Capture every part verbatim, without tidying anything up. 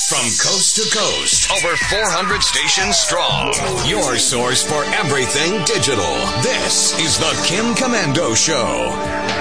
From coast to coast, over four hundred stations strong. Your source for everything digital. This is the Kim Komando Show.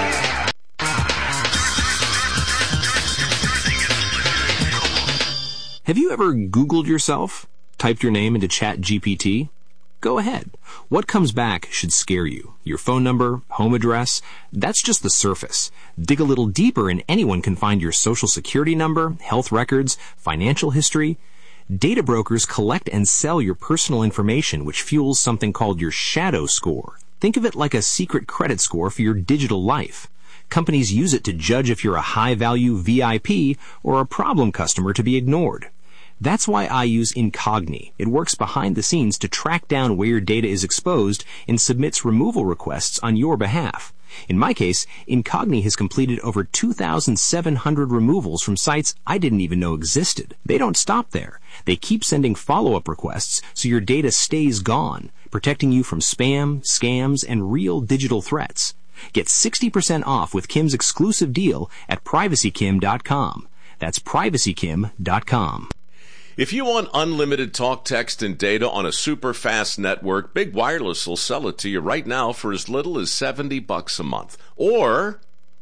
Have you ever Googled yourself? Typed your name into Chat G P T? Go ahead. What comes back should scare you. Your phone number, home address, that's just the surface. Dig a little deeper and anyone can find your social security number, health records, financial history. Data brokers collect and sell your personal information, which fuels something called your shadow score. Think of it like a secret credit score for your digital life. Companies use it to judge if you're a high-value V I P or a problem customer to be ignored. That's why I use Incogni. It works behind the scenes to track down where your data is exposed and submits removal requests on your behalf. In my case, Incogni has completed over two thousand seven hundred removals from sites I didn't even know existed. They don't stop there. They keep sending follow-up requests so your data stays gone, protecting you from spam, scams, and real digital threats. Get sixty percent off with Kim's exclusive deal at privacy kim dot com. That's privacy kim dot com. If you want unlimited talk, text, and data on a super fast network, Big Wireless will sell it to you right now for as little as seventy bucks a month. Or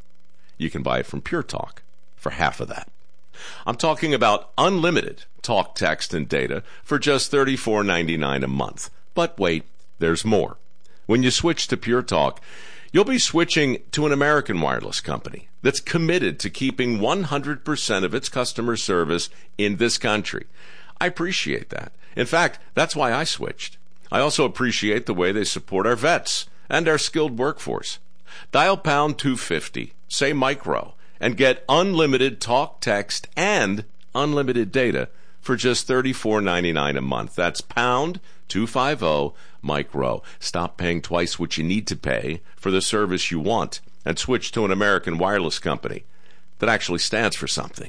you can buy it from Pure Talk for half of that. I'm talking about unlimited talk, text, and data for just thirty-four ninety-nine a month. But wait, there's more. When you switch to Pure Talk, you'll be switching to an American wireless company that's committed to keeping one hundred percent of its customer service in this country. I appreciate that. In fact, that's why I switched. I also appreciate the way they support our vets and our skilled workforce. Dial pound two fifty, say micro, and get unlimited talk, text, and unlimited data for just thirty-four ninety-nine a month. That's pound two fifty micro. Stop paying twice what you need to pay for the service you want and switch to an American wireless company that actually stands for something.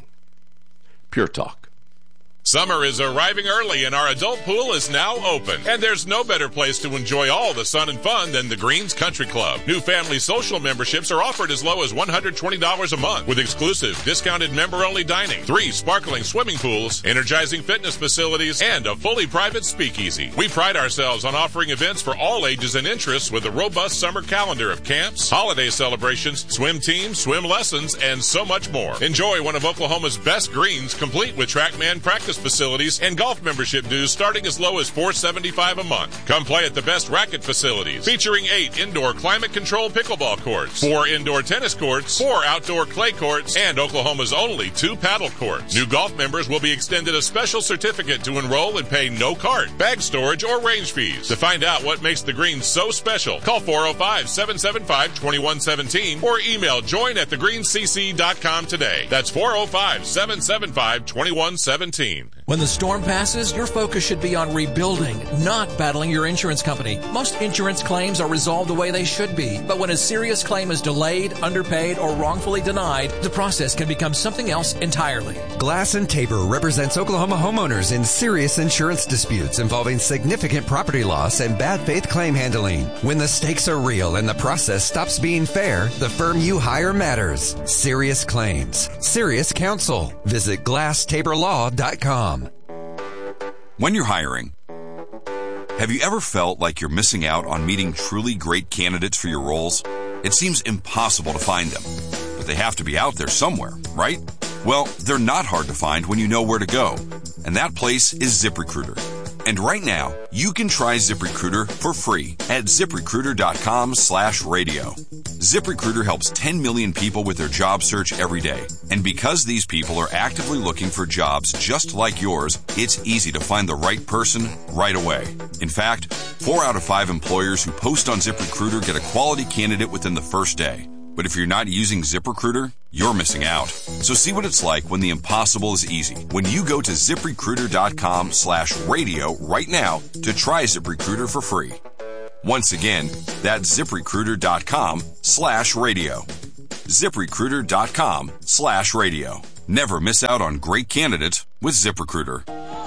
Pure Talk. Summer is arriving early and our adult pool is now open. And there's no better place to enjoy all the sun and fun than the Greens Country Club. New family social memberships are offered as low as one hundred twenty dollars a month with exclusive discounted member-only dining, three sparkling swimming pools, energizing fitness facilities, and a fully private speakeasy. We pride ourselves on offering events for all ages and interests with a robust summer calendar of camps, holiday celebrations, swim teams, swim lessons, and so much more. Enjoy one of Oklahoma's best greens, complete with TrackMan practice facilities and golf membership dues starting as low as four dollars and seventy-five cents a month. Come play at the best racket facilities, featuring eight indoor climate-controlled pickleball courts, four indoor tennis courts, four outdoor clay courts, and Oklahoma's only two paddle courts. New golf members will be extended a special certificate to enroll and pay no cart, bag storage, or range fees. To find out what makes the greens so special, call four oh five, seven seven five, two one one seven or email join at the greens c c dot com today. That's four oh five, seven seven five, two one one seven. When the storm passes, your focus should be on rebuilding, not battling your insurance company. Most insurance claims are resolved the way they should be, but when a serious claim is delayed, underpaid, or wrongfully denied, the process can become something else entirely. Glass and Tabor represents Oklahoma homeowners in serious insurance disputes involving significant property loss and bad faith claim handling. When the stakes are real and the process stops being fair, the firm you hire matters. Serious Claims. Serious Counsel. Visit glass tabor law dot com. When you're hiring, have you ever felt like you're missing out on meeting truly great candidates for your roles? It seems impossible to find them, but they have to be out there somewhere, right? Well, they're not hard to find when you know where to go, and that place is ZipRecruiter. And right now, you can try ZipRecruiter for free at ZipRecruiter.com slash radio. ZipRecruiter helps ten million people with their job search every day. And because these people are actively looking for jobs just like yours, it's easy to find the right person right away. In fact, four out of five employers who post on ZipRecruiter get a quality candidate within the first day. But if you're not using ZipRecruiter, you're missing out. So see what it's like when the impossible is easy. When you go to ZipRecruiter.com slash radio right now to try ZipRecruiter for free. Once again, that's ZipRecruiter.com slash radio. ZipRecruiter.com slash radio. Never miss out on great candidates with ZipRecruiter.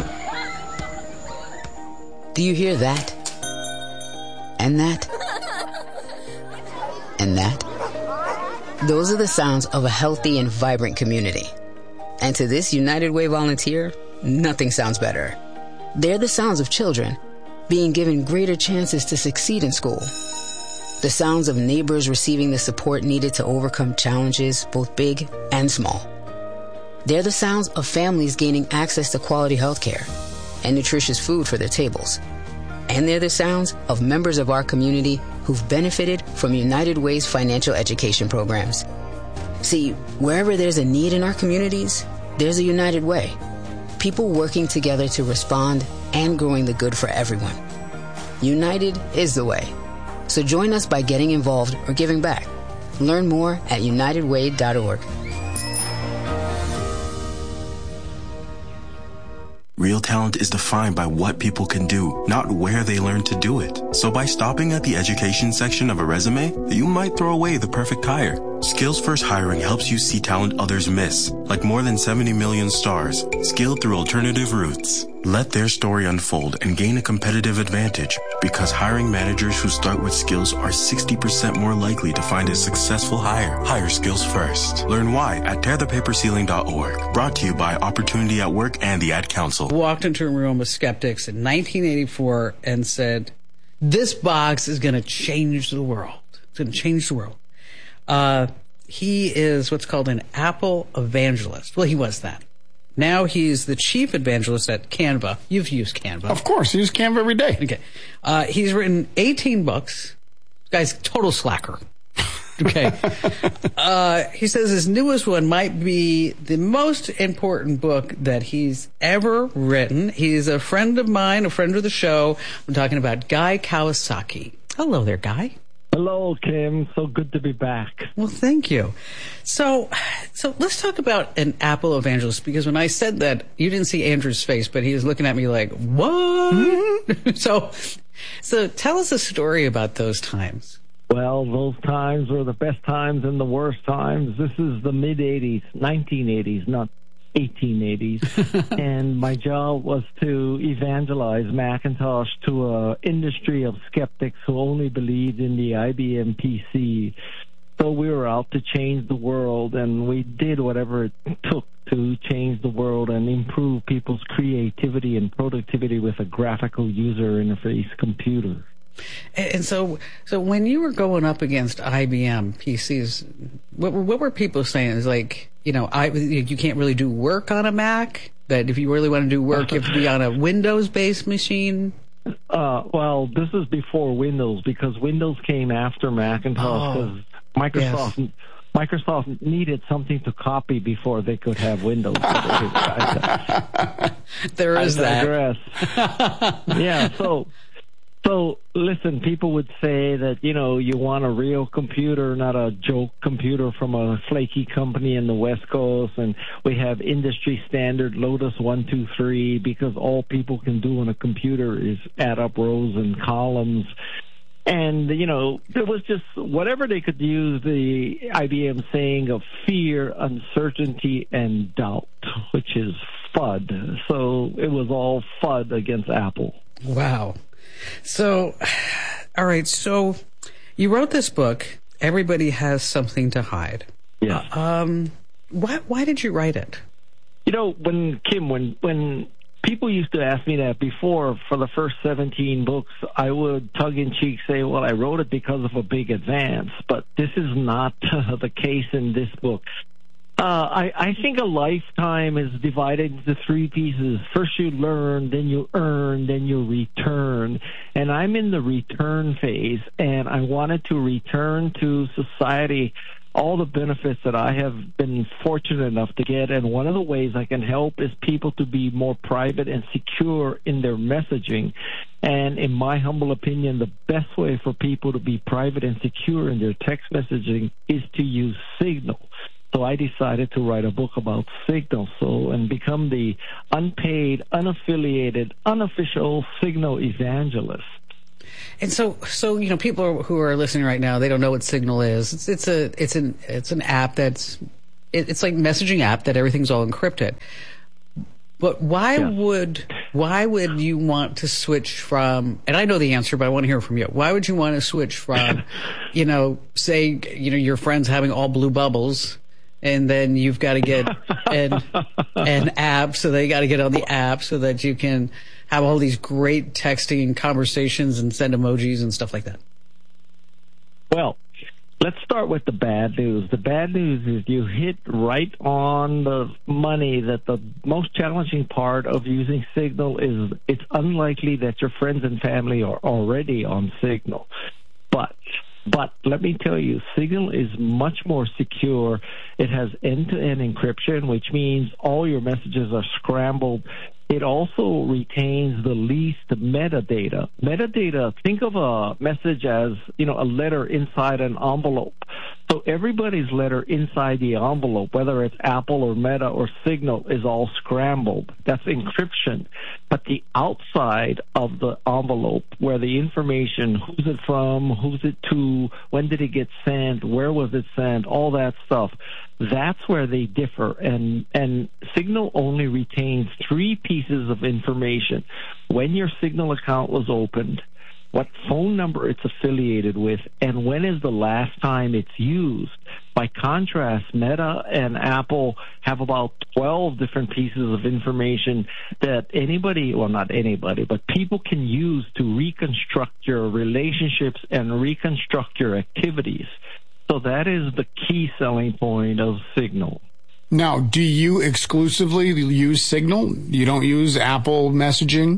Do you hear that? And that? And that? Those are the sounds of a healthy and vibrant community. And to this United Way volunteer, nothing sounds better. They're the sounds of children being given greater chances to succeed in school. The sounds of neighbors receiving the support needed to overcome challenges, both big and small. They're the sounds of families gaining access to quality health care and nutritious food for their tables. And they're the sounds of members of our community who've benefited from United Way's financial education programs. See, wherever there's a need in our communities, there's a United Way. People working together to respond and growing the good for everyone. United is the way. So join us by getting involved or giving back. Learn more at united way dot org. Real talent is defined by what people can do, not where they learn to do it. So by stopping at the education section of a resume, you might throw away the perfect hire. Skills First Hiring helps you see talent others miss, like more than seventy million stars, skilled through alternative routes. Let their story unfold and gain a competitive advantage, because hiring managers who start with skills are sixty percent more likely to find a successful hire. Hire skills first. Learn why at tear the paper ceiling dot org. Brought to you by Opportunity at Work and the Ad Council. Walked into a room with skeptics in nineteen eighty-four and said, this box is going to change the world. It's going to change the world. Uh, he is what's called an Apple evangelist. Well, he was that. Now he's the chief evangelist at Canva. You've used Canva. Of course. I use Canva every day. Okay. Uh, he's written eighteen books. This guy's a total slacker. Okay. uh, he says his newest one might be the most important book that he's ever written. He's a friend of mine, a friend of the show. I'm talking about Guy Kawasaki. Hello there, Guy. Hello, Kim. So good to be back. Well, thank you. So, so let's talk about an Apple evangelist, because when I said that, you didn't see Andrew's face, but he was looking at me like, what? Mm-hmm. so, so tell us a story about those times. Well, those times were the best times and the worst times. This is the mid-eighties, nineteen eighties, not eighteen eighties. And my job was to evangelize Macintosh to an industry of skeptics who only believed in the I B M P C. So we were out to change the world, and we did whatever it took to change the world and improve people's creativity and productivity with a graphical user interface computer. And so, so when you were going up against I B M P Cs, what, what were people saying? It's like, you know, I, you can't really do work on a Mac, that if you really want to do work, you have to be on a Windows-based machine? Uh, well, this is before Windows, because Windows came after Macintosh, because oh, Microsoft... Yes. Microsoft needed something to copy before they could have Windows. There is that. Yeah, so... So, listen, people would say that, you know, you want a real computer, not a joke computer from a flaky company in the West Coast, and we have industry standard Lotus one two three, because all people can do on a computer is add up rows and columns. And, you know, there was just whatever they could use the I B M saying of fear, uncertainty, and doubt, which is FUD. So it was all FUD against Apple. Wow. So, all right, so you wrote this book, Everybody Has Something to Hide. Yeah. Um, why, why did you write it? You know, when, Kim, when, when people used to ask me that before, for the first seventeen books, I would tongue-in-cheek say, well, I wrote it because of a big advance, but this is not uh, the case in this book. Uh, I, I think a lifetime is divided into three pieces. First you learn, then you earn, then you return. And I'm in the return phase, and I wanted to return to society all the benefits that I have been fortunate enough to get. And one of the ways I can help is people to be more private and secure in their messaging. And in my humble opinion, the best way for people to be private and secure in their text messaging is to use Signal. So I decided to write a book about Signal, so and become the unpaid, unaffiliated, unofficial Signal evangelist. And so, so you know, people who are listening right now, they don't know what Signal is. It's, it's a, it's an, it's an app that's, it, it's like messaging app that everything's all encrypted. But why yeah. would, why would you want to switch from? And I know the answer, but I want to hear from you. Why would you want to switch from, you know, say, you know, your friend's having all blue bubbles, and then you've got to get an, an app, so they got to get on the app so that you can have all these great texting conversations and send emojis and stuff like that. Well, let's start with the bad news. The bad news is you hit right on the money that the most challenging part of using Signal is it's unlikely that your friends and family are already on Signal. But But let me tell you, Signal is much more secure. It has end-to-end encryption, which means all your messages are scrambled. It also retains the least metadata. Metadata, think of a message as, you know, a letter inside an envelope. So everybody's letter inside the envelope, whether it's Apple or Meta or Signal, is all scrambled. That's encryption. But the outside of the envelope, where the information, who's it from, who's it to, when did it get sent, where was it sent, all that stuff, that's where they differ. And, and Signal only retains three pieces of information. When your Signal account was opened, what phone number it's affiliated with, and when is the last time it's used. By contrast, Meta and Apple have about twelve different pieces of information that anybody, well, not anybody, but people can use to reconstruct your relationships and reconstruct your activities. So that is the key selling point of Signal. Now, do you exclusively use Signal? You don't use Apple messaging?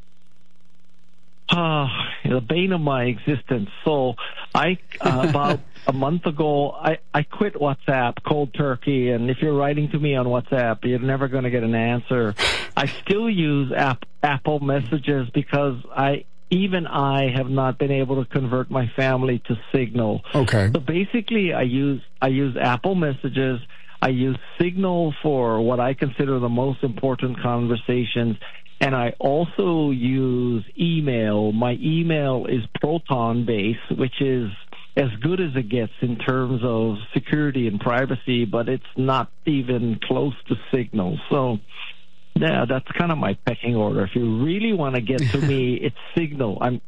Uh, the bane of my existence. So I, uh, about a month ago, I, I quit WhatsApp cold turkey. And if you're writing to me on WhatsApp, you're never going to get an answer. I still use app, Apple messages because I, even I have not been able to convert my family to Signal. Okay. So basically I use, I use Apple messages. I use Signal for what I consider the most important conversations. And I also use email. My email is Proton-based, which is as good as it gets in terms of security and privacy, but it's not even close to Signal. So, yeah, that's kind of my pecking order. If you really want to get to me, it's Signal. I'm.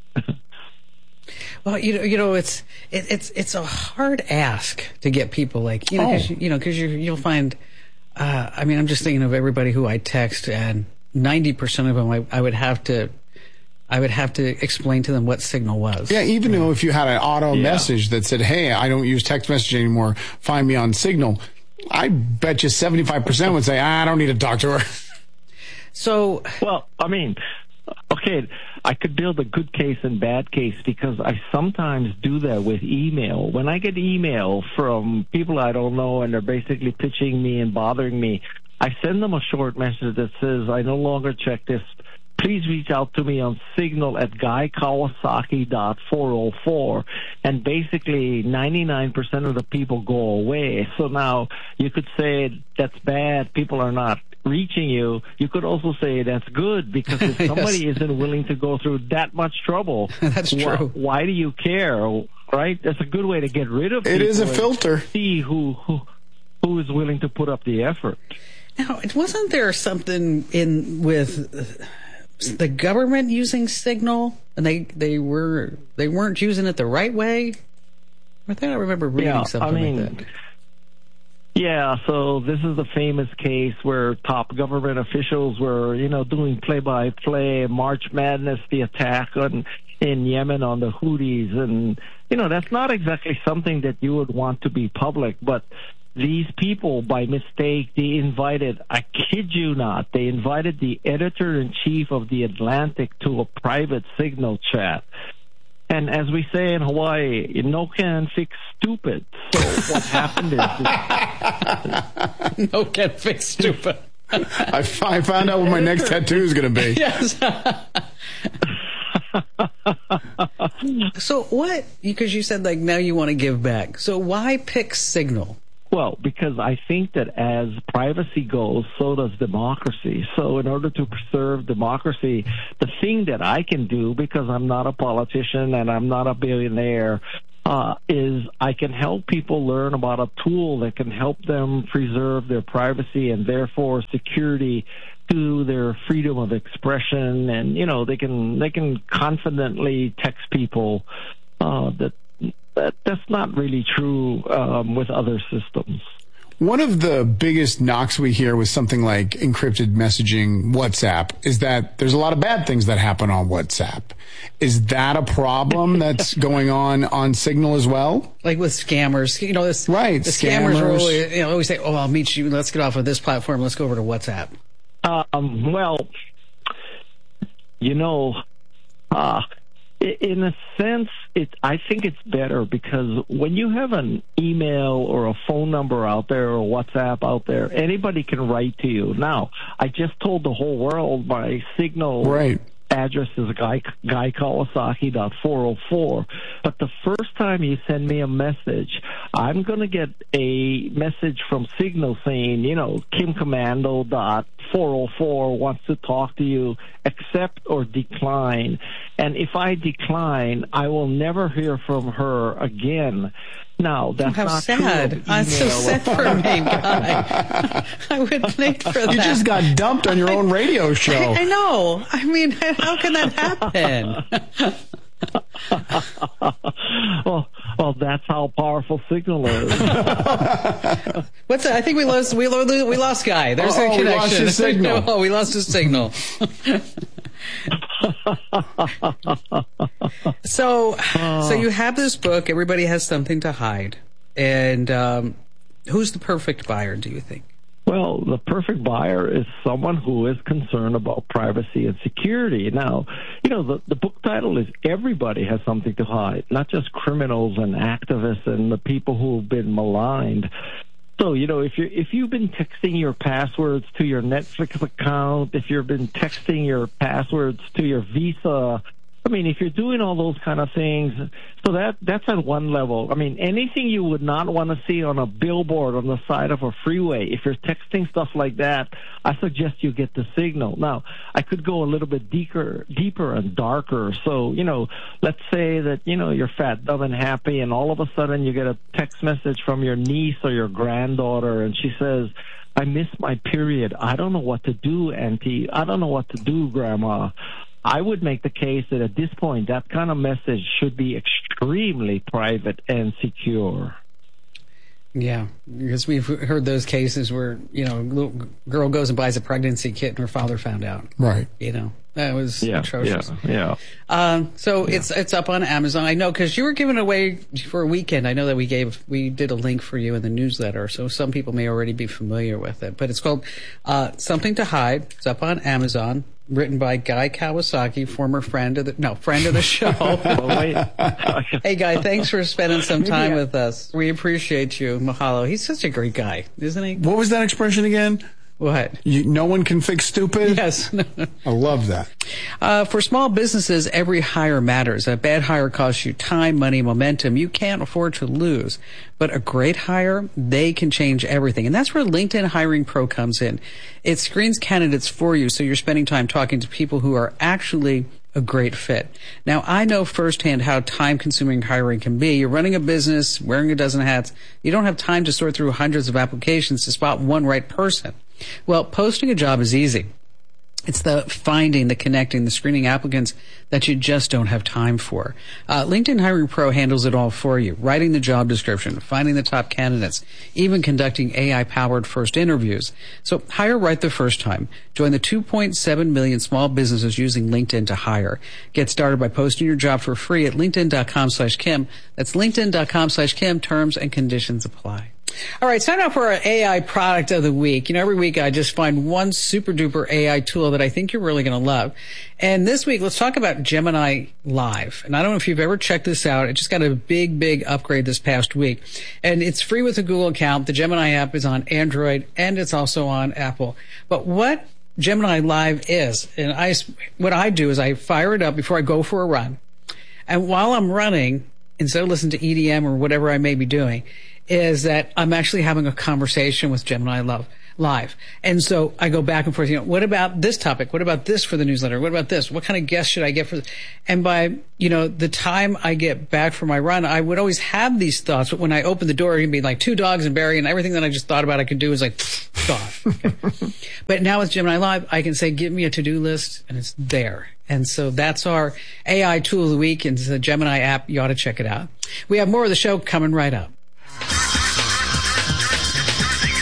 Well, you know, you know, it's it, it's it's a hard ask to get people like you know, Oh. cause, you know, because you'll find. Uh, I mean, I'm just thinking of everybody who I text and. ninety percent of them, I, I would have to, I would have to explain to them what Signal was. Yeah, even though if you had an auto Yeah. message that said, hey, I don't use text messaging anymore, find me on Signal, I bet you seventy-five percent would say, I don't need to talk to her. So, well, I mean, okay, I could build a good case and bad case because I sometimes do that with email. When I get email from people I don't know and they're basically pitching me and bothering me, I send them a short message that says, I no longer check this. Please reach out to me on Signal at guy kawasaki dot four oh four. And basically, ninety-nine percent of the people go away. So now you could say that's bad. People are not reaching you. You could also say that's good because if somebody Yes. isn't willing to go through that much trouble, That's why, true. why do you care? Right? That's a good way to get rid of It people is a and filter. See who, who, who is willing to put up the effort. now, wasn't there something in with the government using Signal, and they they were they weren't using it the right way? I think I remember reading Yeah, something I mean, like that. Yeah, so this is the famous case where top government officials were, you know, doing play-by-play, March Madness, the attack on in Yemen on the Houthis, and you know that's not exactly something that you would want to be public, but these people, by mistake, they invited, I kid you not, they invited the editor-in-chief of The Atlantic to a private Signal chat. And as we say in Hawaii, no can fix stupid. So what happened is... No can fix stupid. I, f- I found out what my next tattoo is going to be. Yes. So what, because you said like now you want to give back. So why pick Signal? Well, because I think that as privacy goes, so does democracy. So in order to preserve democracy, the thing that I can do, because I'm not a politician and I'm not a billionaire, uh, is I can help people learn about a tool that can help them preserve their privacy and therefore security to their freedom of expression. And, you know, they can, they can confidently text people, uh, that, That, that's not really true um, with other systems. One of the biggest knocks we hear with something like encrypted messaging, WhatsApp, is that there's a lot of bad things that happen on WhatsApp. Is that a problem that's going on on Signal as well? Like with scammers, you know, this, right? The scammers, scammers are always, you know, always say, "Oh, I'll meet you. Let's get off of this platform. Let's go over to WhatsApp." Um, well, you know, uh, in a sense, it, I think it's better because when you have an email or a phone number out there or WhatsApp out there, anybody can write to you. Now, I just told the whole world my Signal right. address is guy, guy kawasaki dot four oh four. But the first time you send me a message, I'm going to get a message from Signal saying, you know, Kim Commando dot four oh four wants to talk to you, accept or decline. And if I decline, I will never hear from her again. Now, that's oh, how not sad. true. That's so sad for me, Guy. I would hate for that. You just got dumped on your own radio show. I, I know. I mean, how can that happen? well, well, that's how powerful Signal is. What's that? I think we lost. We lost. We lost Guy. There's oh, a connection. We lost his signal. Oh, we lost his signal. so, so you have this book. Everybody has something to hide, and um, who's the perfect buyer? Do you think? Well, the perfect buyer is someone who is concerned about privacy and security. Now, you know, the, the book title is Everybody Has Something to Hide, not just criminals and activists and the people who've been maligned. So, you know, if you if you've been texting your passwords to your Netflix account, if you've been texting your passwords to your Visa, I mean, if you're doing all those kind of things, so that that's at one level. I mean, anything you would not want to see on a billboard on the side of a freeway, if you're texting stuff like that, I suggest you get the Signal. Now, I could go a little bit deeper, deeper and darker. So, you know, let's say that, you know, you're fat, dumb, and happy, and all of a sudden you get a text message from your niece or your granddaughter, and she says, I miss my period. I don't know what to do, Auntie. I don't know what to do, Grandma. I would make the case that at this point, that kind of message should be extremely private and secure. Yeah, because we've heard those cases where, you know, a little girl goes and buys a pregnancy kit and her father found out. Right. You know, that was yeah, atrocious. Yeah, yeah. Um, so yeah. it's it's up on Amazon. I know, because you were giving away for a weekend. I know that we gave, we did a link for you in the newsletter, so some people may already be familiar with it. But it's called uh, Something to Hide. It's up on Amazon. Written by Guy Kawasaki, former friend of the no friend of the show. well, wait. Hey, Guy, thanks for spending some time Maybe I... with us. We appreciate you. Mahalo. He's such a great guy, isn't he? What was that expression again? What? You, no one can fix stupid? Yes. I love that. Uh, for small businesses, every hire matters. A bad hire costs you time, money, momentum. You can't afford to lose. But a great hire, they can change everything. And that's where LinkedIn Hiring Pro comes in. It screens candidates for you, so you're spending time talking to people who are actually a great fit. Now, I know firsthand how time-consuming hiring can be. You're running a business, wearing a dozen hats. You don't have time to sort through hundreds of applications to spot one right person. Well, posting a job is easy. It's the finding, the connecting, the screening applicants that you just don't have time for. Uh, LinkedIn Hiring Pro handles it all for you. Writing the job description, finding the top candidates, even conducting A I-powered first interviews. So hire right the first time. Join the two point seven million small businesses using LinkedIn to hire. Get started by posting your job for free at linkedin.com slash Kim. That's linkedin.com slash Kim. Terms and conditions apply. All right, it's time now for our A I product of the week. You know, every week I just find one super duper A I tool that I think you're really going to love. And this week, let's talk about Gemini Live. And I don't know if you've ever checked this out. It just got a big, big upgrade this past week. And it's free with a Google account. The Gemini app is on Android and it's also on Apple. But what Gemini Live is, and I, what I do is I fire it up before I go for a run. And while I'm running, instead of listening to E D M or whatever I may be doing, is that I'm actually having a conversation with Gemini Love Live. And so I go back and forth, you know, what about this topic? What about this for the newsletter? What about this? What kind of guests should I get for this? And by, you know, the time I get back from my run, I would always have these thoughts, but when I open the door, it'd be like two dogs and Barry, and everything that I just thought about I could do is like, gone. Okay. But now with Gemini Live, I can say, give me a to-do list, and it's there. And so that's our A I tool of the week, and it's the Gemini app. You ought to check it out. We have more of the show coming right up.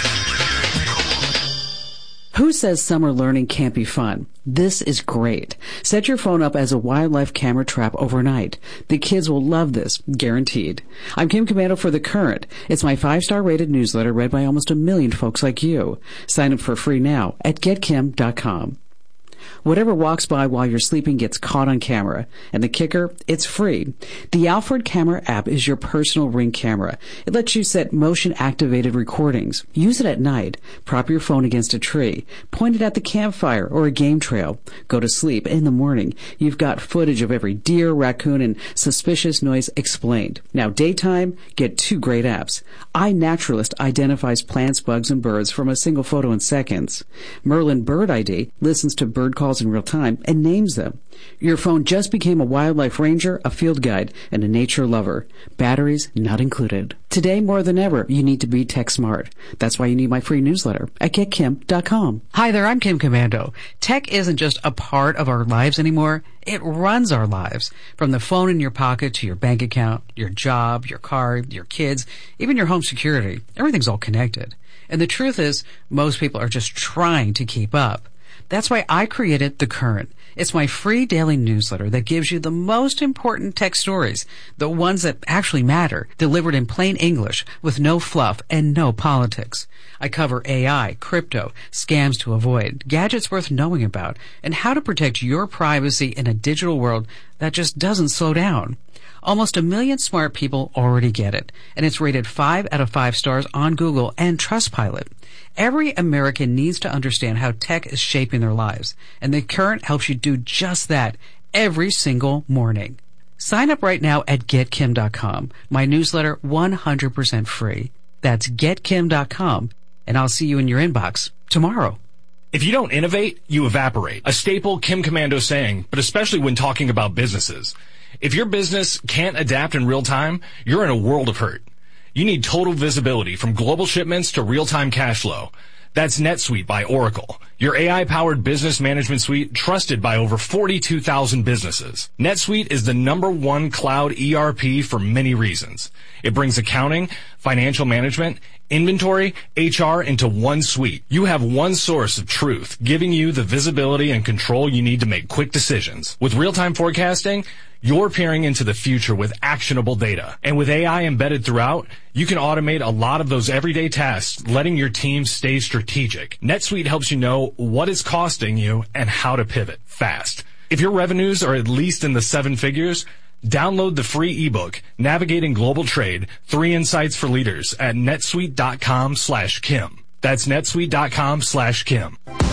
Who says summer learning can't be fun? This is great. Set your phone up as a wildlife camera trap overnight. The kids will love this, guaranteed. I'm Kim Komando for The Current. It's my five-star rated newsletter read by almost a million folks like you. Sign up for free now at get kim dot com. Whatever walks by while you're sleeping gets caught on camera. And the kicker, it's free. The Alfred Camera app is your personal Ring camera. It lets you set motion-activated recordings. Use it at night. Prop your phone against a tree. Point it at the campfire or a game trail. Go to sleep. In the morning, you've got footage of every deer, raccoon, and suspicious noise explained. Now, daytime, get two great apps. iNaturalist identifies plants, bugs, and birds from a single photo in seconds. Merlin Bird I D listens to bird calls in real time and names them. Your phone just became a wildlife ranger, a field guide, and a nature lover. Batteries not included. Today, more than ever, you need to be tech smart. That's why you need my free newsletter at get kim dot com. Hi there, I'm Kim Komando. Tech isn't just a part of our lives anymore. It runs our lives. From the phone in your pocket to your bank account, your job, your car, your kids, even your home security. Everything's all connected. And the truth is, most people are just trying to keep up. That's why I created The Current. It's my free daily newsletter that gives you the most important tech stories, the ones that actually matter, delivered in plain English with no fluff and no politics. I cover A I, crypto, scams to avoid, gadgets worth knowing about, and how to protect your privacy in a digital world that just doesn't slow down. Almost a million smart people already get it, and it's rated five out of five stars on Google and Trustpilot. Every American needs to understand how tech is shaping their lives, and The Current helps you do just that every single morning. Sign up right now at get kim dot com. My newsletter one hundred percent free. That's get kim dot com, and I'll see you in your inbox tomorrow. If you don't innovate, you evaporate. A staple Kim Komando saying, but especially when talking about businesses. If your business can't adapt in real time, you're in a world of hurt. You need total visibility from global shipments to real-time cash flow. That's NetSuite by Oracle, your A I-powered business management suite trusted by over forty-two thousand businesses. NetSuite is the number one cloud E R P for many reasons. It brings accounting, financial management, inventory, H R into one suite. You have one source of truth, giving you the visibility and control you need to make quick decisions. With real-time forecasting, you're peering into the future with actionable data. And with A I embedded throughout, you can automate a lot of those everyday tasks, letting your team stay strategic. NetSuite helps you know what it's costing you and how to pivot fast. If your revenues are at least in the seven figures, download the free ebook, Navigating Global Trade, Three Insights for Leaders at netsuite dot com slash Kim. That's netsuite dot com slash Kim.